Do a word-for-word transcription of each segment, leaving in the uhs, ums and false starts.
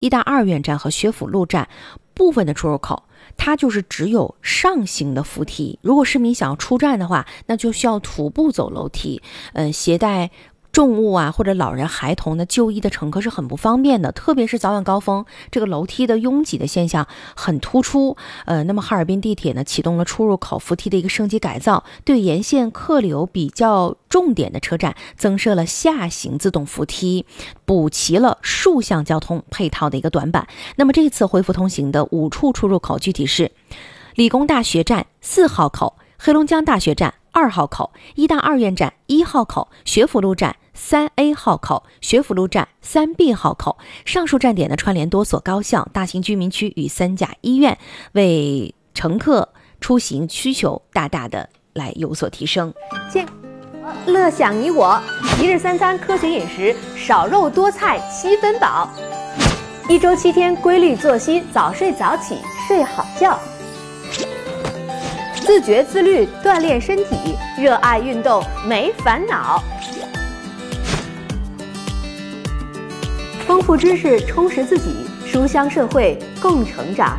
医大二院站和学府路站部分的出入口，它就是只有上行的扶梯。如果市民想要出站的话，那就需要徒步走楼梯。嗯，携带重物啊，或者老人孩童的就医的乘客是很不方便的，特别是早晚高峰，这个楼梯的拥挤的现象很突出。呃，那么哈尔滨地铁呢启动了出入口扶梯的一个升级改造，对沿线客流比较重点的车站增设了下行自动扶梯，补齐了数项交通配套的一个短板。那么这次恢复通行的五处出入口具体是理工大学站四号口、黑龙江大学站二号口、医大二院站一号口、学府路站三 A 号口、学府路站三 B 号口。上述站点呢串联多所高校、大型居民区与三甲医院，为乘客出行需求大大的来有所提升。 健乐享你我，一日三餐科学饮食，少肉多菜七分饱。一周七天规律作息，早睡早起，睡好觉。自觉自律，锻炼身体，热爱运动，没烦恼。丰富知识，充实自己，书香社会，共成长。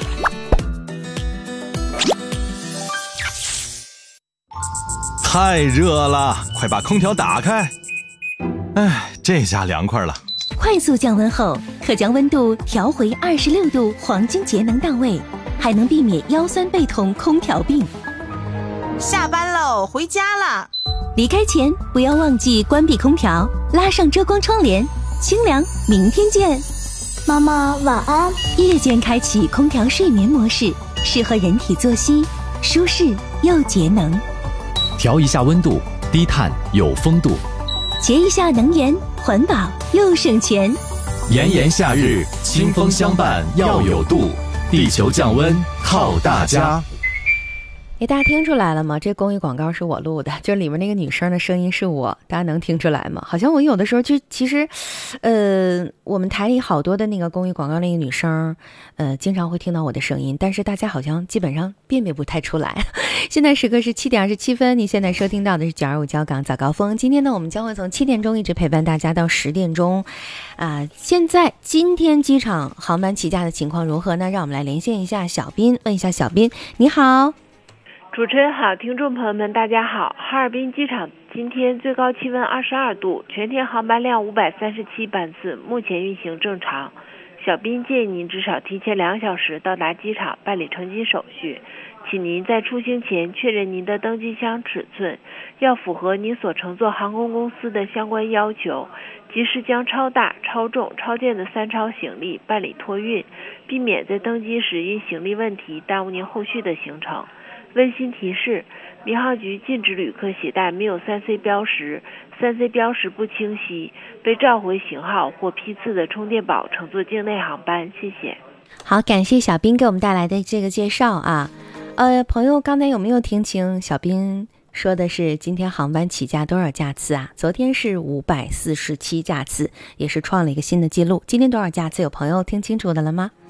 太热了，快把空调打开。哎，这下凉快了。 快速降温后，可将温度调回二十六度，黄金节能到位，还能避免腰酸背痛、空调病。 下班喽，回家了。 离开前不要忘记关闭空调，拉上遮光窗帘，清凉。明天见。 妈妈晚安。 夜间开启空调睡眠模式，适合人体作息，舒适又节能。 调一下温度，低碳有风度。 节一下能源，环保又省钱。 炎炎夏日，清风相伴要有度，地球降温靠大家。 哎，大家听出来了吗？这公益广告是我录的，就里面那个女生的声音是我，大家能听出来吗？好像我有的时候就其实，呃，我们台里好多的那个公益广告那个女生，呃，经常会听到我的声音，但是大家好像基本上辨别不太出来。现在时刻是七点二十七分，你现在收听到的是九二五交港早高峰。今天呢，我们将会从七点钟一直陪伴大家到十点钟。啊、呃，现在今天机场航班起驾的情况如何呢？让我们来连线一下小斌，问一下小斌，你好。 主持人好，听众朋友们大家好。哈尔滨机场今天最高气温二十二度，全天航班量五百三十七班次，目前运行正常。小斌建议您至少提前两小时到达机场办理乘机手续，请您在出行前确认您的登机箱尺寸，要符合您所乘坐航空公司的相关要求，及时将超大、超重、超件的三超行李办理托运，避免在登机时因行李问题耽误您后续的行程。温馨提示：民航局禁止旅客携带没有 三 C 标识、三 C 标识不清晰、被召回型号或批次的充电宝乘坐境内航班。谢谢。 好，感谢小斌给我们带来的这个介绍啊。呃，朋友刚才有没有听清小斌说的是今天航班起驾多少架次啊？昨天是五百四十七架次，也是创了一个新的记录。今天多少架次？有朋友听清楚的了吗？